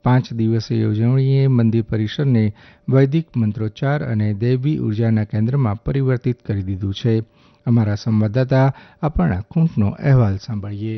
5 દિવસીય ઉજવણીએ મંદિર પરિસરને વૈદિક મંત્રોચ્ચાર અને દૈવી ઉર્જાના કેન્દ્રમાં પરિવર્તિત કરી દીધું છે. અમારા સંવાદદાતા અપર્ણા કુંટનો અહેવાલ સાંભળીએ.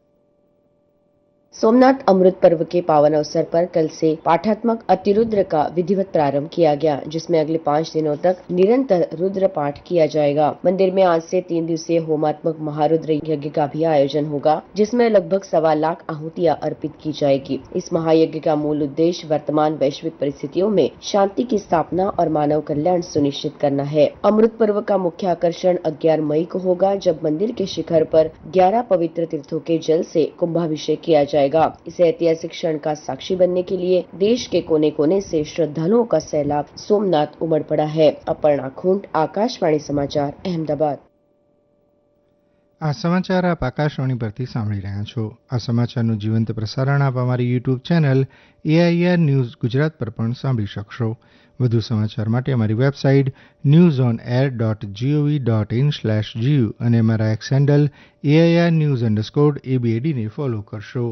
सोमनाथ अमृत पर्व के पावन अवसर पर कल से पाठात्मक अतिरुद्र का विधिवत प्रारंभ किया गया, जिसमें अगले 5 दिनों तक निरंतर रुद्र पाठ किया जाएगा. मंदिर में आज से 3 दिवसीय होमात्मक महारुद्र यज्ञ का भी आयोजन होगा, जिसमें लगभग 1.25 लाख आहुतियां अर्पित की जाएगी. इस महायज्ञ का मूल उद्देश्य वर्तमान वैश्विक परिस्थितियों में शांति की स्थापना और मानव कल्याण सुनिश्चित करना है. अमृत पर्व का मुख्य आकर्षण 11 मई को होगा, जब मंदिर के शिखर पर 11 पवित्र तीर्थों के जल से कुंभाभिषेक किया जाएगा. इसे ऐतिहासिक क्षण का साक्षी बनने के लिए देश के कोने कोने से श्रद्धालुओं का सैलाब सोमनाथ उमड़ पड़ा है. अपर्णा खूंट, आकाशवाणी समाचार, अहमदाबाद. આ સમાચાર આપ આકાશવાણી પરથી સાંભળી રહ્યા છો. આ સમાચારનું જીવંત પ્રસારણ આપ અમારી YouTube channel AIR news Gujarat પર પણ સાંભળી શકશો. વધુ સમાચાર માટે અમારી વેબસાઇટ newsonair.gov.in/gu અને અમારા એક્સ હેન્ડલ AIR_news_ABAD ને ફોલો કરશો.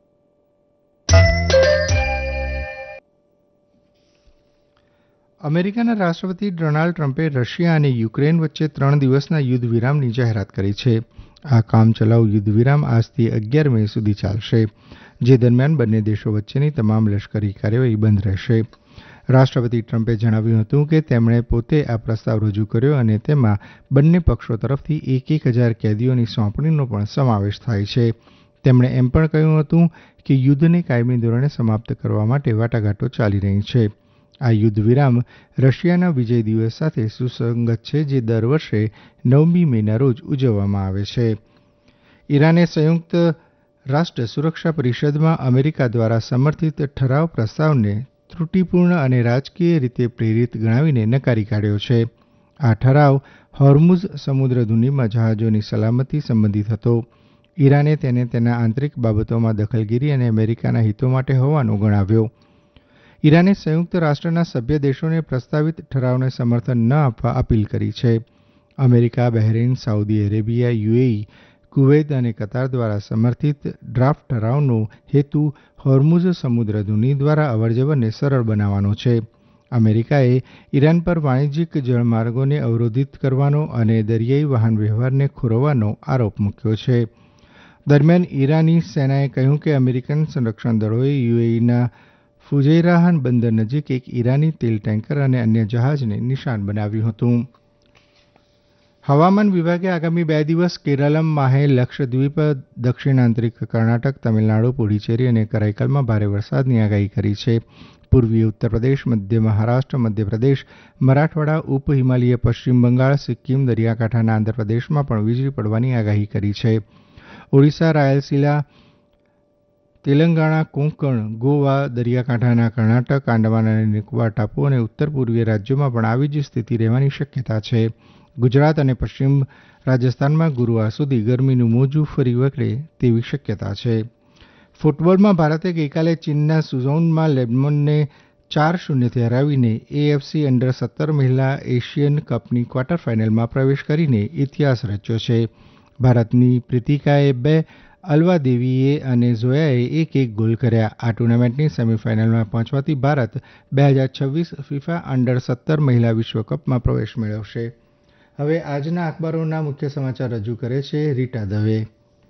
અમેરિકાના રાષ્ટ્રપતિ ડોનાલ્ડ ટ્રમ્પે રશિયા અને યુક્રેન વચ્ચે 3 દિવસના યુદ્ધ વિરામની જાહેરાત કરી છે. આ કામચલાઉ યુદ્ધ વિરામ આજથી 11 મે સુધી ચાલશે, જે દરમિયાન બંને દેશો વચ્ચેની તમામ લશ્કરી કાર્યવાહી બંધ રહેશે. રાષ્ટ્રપતિ ટ્રમ્પે જણાવ્યું હતું કે તેમણે પોતે આ પ્રસ્તાવ રજૂ કર્યો અને તેમાં બંને પક્ષો તરફથી 1,000 કેદીઓની સોંપણીનો પણ સમાવેશ થાય છે. તેમણે એમ પણ કહ્યું હતું કે યુદ્ધને કાયમી ધોરણે સમાપ્ત કરવા માટે વાટાઘાટો ચાલી રહી છે. આ યુદ્ધ વિરામ રશિયાના વિજય દિવસ સાથે સુસંગત છે, જે દર વર્ષે 9મી મેના રોજ ઉજવવામાં આવે છે. ઈરાને સંયુક્ત રાષ્ટ્ર સુરક્ષા પરિષદમાં અમેરિકા દ્વારા સમર્થિત ઠરાવ પ્રસ્તાવને ત્રુટિપૂર્ણ અને રાજકીય રીતે પ્રેરિત ગણાવીને નકારી કાઢ્યો છે. આ ઠરાવ હોર્મુઝ સમુદ્ર ધુનીમાં જહાજોની સલામતી સંબંધિત હતો. ઈરાને તેને તેના આંતરિક બાબતોમાં દખલગીરી અને અમેરિકાના હિતો માટે હોવાનો ગણાવ્યો. ઈરાને સંયુક્ત રાષ્ટ્રના સભ્ય દેશોને પ્રસ્તાવિત ઠરાવને સમર્થન ન આપવા અપીલ કરી છે. America, Bahrain, Saudi Arabia, UAE, Kuwait અને કતાર દ્વારા સમર્થિત ડ્રાફ્ટ ઠરાવનો હેતુ હોર્મુઝ સમુદ્ર ધુની દ્વારા અવરજવરને સરળ બનાવવાનો છે. અમેરિકાએ ઈરાન પર વાણિજ્યિક જળમાર્ગોને અવરોધિત કરવાનો અને દરિયાઈ વાહન વ્યવહારને ખોરવવાનો આરોપ મૂક્યો છે. દરમિયાન ઈરાની સેનાએ કહ્યું કે અમેરિકન સંરક્ષણ દળોએ UAEના ફુજૈરાહ બંદર નજીક એક ઈરાની તેલ ટેન્કર અને અન્ય જહાજને નિશાન બનાવ્યું હતું. હવામાન વિભાગે આગામી 2 દિવસ કેરળમ, માહે, લક્ષદ્વીપ, દક્ષિણ આંતરિક કર્ણાટક, તમિલનાડુ, પુડુચેરી અને કરાઈકલમાં ભારે વરસાદની આગાહી કરી છે. પૂર્વીય ઉત્તર પ્રદેશ, મધ્ય મહારાષ્ટ્ર, મધ્યપ્રદેશ, મરાઠવાડા, ઉપ હિમાલય, પશ્ચિમ બંગાળ, સિક્કિમ, દરિયાકાંઠાના આંધ્રપ્રદેશમાં પણ વીજળી પડવાની આગાહી કરી છે. ઓડિશા, રાયલસીલા, તેલંગાણા, કોંકણ, ગોવા, દરિયાકાંઠાના કર્ણાટક, આંદામાન અને નિકોબાર ટાપુ અને ઉત્તર પૂર્વીય રાજ્યોમાં પણ આવી જ સ્થિતિ રહેવાની શક્યતા છે. ગુજરાત અને પશ્ચિમ રાજસ્થાનમાં ગુરુવાર સુધી ગરમીનું મોજું ફરી વકરે તેવી શક્યતા છે. ફૂટબોલમાં ભારતે ગઈકાલે ચીનના સુઝોઉમાં લેબનોનને 4-0થી હરાવીને AFC અંડર-17 મહિલા એશિયન કપની ક્વાર્ટર ફાઇનલમાં પ્રવેશ કરીને ઇતિહાસ રચ્યો છે. ભારતની પ્રીતિકાએ 2, અલ્વા દેવીએ અને ઝોયાએ 1-1 ગોલ કર્યા. આ ટુર્નામેન્ટની સેમીફાઇનલમાં પહોંચવાથી ભારત 2026 ફિફા અંડર-17 મહિલા વિશ્વકપમાં પ્રવેશ મેળવશે. હવે આજના અખબારોના મુખ્ય સમાચાર રજૂ કરે છે રીટા દવે.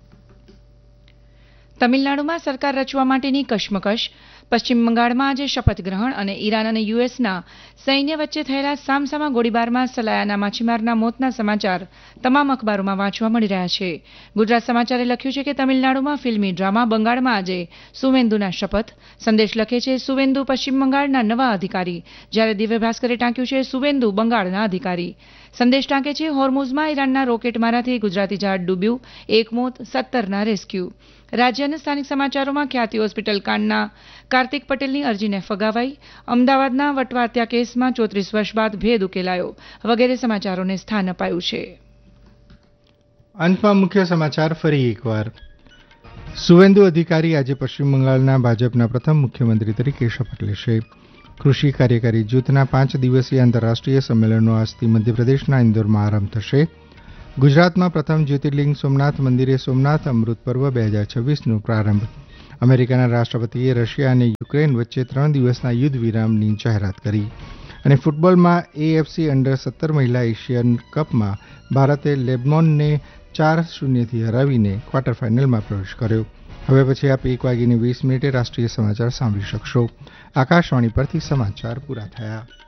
તમિલનાડુમાં સરકાર રચવા માટેની કશમકશ, પશ્ચિમ બંગાળમાં આજે શપથ ગ્રહણ અને ઈરાન અને યુએસના સૈન્ય વચ્ચે થયેલા સામસામા ગોળીબારમાં સલાયાના માછીમારના મોતના સમાચાર તમામ અખબારોમાં વાંચવા મળી રહ્યા છે. ગુજરાત સમાચારે લખ્યું છે કે તમિલનાડુમાં ફિલ્મી ડ્રામા બંગાળમાં આજે સુવેન્દુના શપથ. સંદેશ લખે છે સુવેન્દુ પશ્ચિમ બંગાળના નવા અધિકારી, જ્યારે દિવ્ય ભાસ્કરે ટાંક્યું છે સુવેન્દુ બંગાળના અધિકારી. સંદેશ ટાંકે છે હોર્મુઝમાં ઈરાનના રોકેટમારાથી ગુજરાતી જહાજ ડૂબ્યું, 1 મોત, 17ના રેસ્ક્યુ. રાજ્ય અને સ્થાનિક સમાચારોમાં ખ્યાતિ હોસ્પિટલ કાંડના કાર્તિક પટેલની અરજીને ફગાવાઈ, અમદાવાદના વટવા હત્યા કેસમાં 34 વર્ષ બાદ ભેદ ઉકેલાયો વગેરે સમાચારોને સ્થાન અપાયું છે. અંતમાં મુખ્ય સમાચાર ફરી એકવાર. સુવેન્દુ અધિકારી આજે પશ્ચિમ બંગાળના ભાજપના પ્રથમ મુખ્યમંત્રી તરીકે શપથ લેશે. કૃષિ કાર્યકારી જૂથના 5 દિવસીય આંતરરાષ્ટ્રીય સંમેલનનો આજથી મધ્યપ્રદેશના ઇન્દોરમાં આરંભ થશે. ગુજરાતમાં પ્રથમ જ્યોતિર્લિંગ સોમનાથ મંદિરે સોમનાથ અમૃત પર્વ 2026નો પ્રારંભ. અમેરિકાના રાષ્ટ્રપતિએ રશિયા અને યુક્રેન વચ્ચે 3 દિવસના યુદ્ધ વિરામની જાહેરાત કરી. અને ફૂટબોલમાં AFC અંડર-17 મહિલા એશિયન કપમાં ભારતે લેબનોનને 4-0થી હરાવીને ક્વાર્ટર ફાઇનલમાં પ્રવેશ કર્યો. હવે પછી આપ 1:20 રાષ્ટ્રીય સમાચાર સાંભળી શકશો. આકાશવાણી પરથી સમાચાર પૂરા થયા.